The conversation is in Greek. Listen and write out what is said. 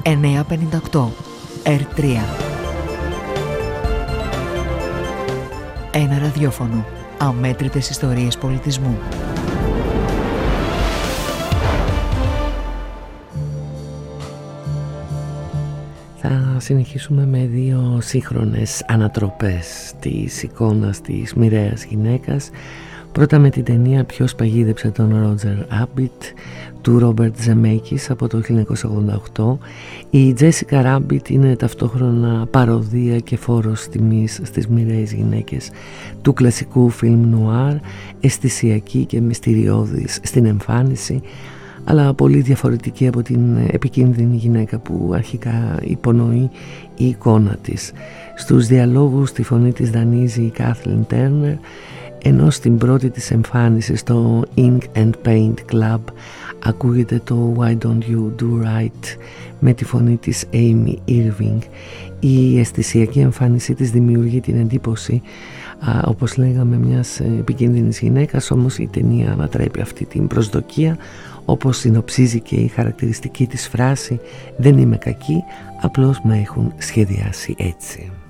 958 R3. Ένα ραδιόφωνο. Αμέτρητες ιστορίες πολιτισμού. Θα συνεχίσουμε με δύο σύγχρονες ανατροπές της εικόνας της μοιραίας γυναίκας. Πρώτα με την ταινία «Ποιος παγίδεψε τον Ρότζερ Ράμπιτ» του Ρόμπερτ Ζεμέκης από το 1988. Η Τζέσικα Ράμπιτ είναι ταυτόχρονα παροδία και φόρος τιμής στις μοιραίες γυναίκες του κλασικού φιλμ νουάρ, αισθησιακή και μυστηριώδης στην εμφάνιση, αλλά πολύ διαφορετική από την επικίνδυνη γυναίκα που αρχικά υπονοεί η εικόνα της. Στους διαλόγους τη φωνή της δανείζει η Κάθλιν Τέρνερ, ενώ στην πρώτη της εμφάνιση στο Ink and Paint Club ακούγεται το Why Don't You Do Right με τη φωνή της Amy Irving. Η αισθησιακή εμφάνισή της δημιουργεί την εντύπωση, όπως λέγαμε, μιας επικίνδυνης γυναίκας, όμως η ταινία ανατρέπει αυτή την προσδοκία, όπως συνοψίζει και η χαρακτηριστική της φράση «Δεν είμαι κακή, απλώς με έχουν σχεδιάσει έτσι».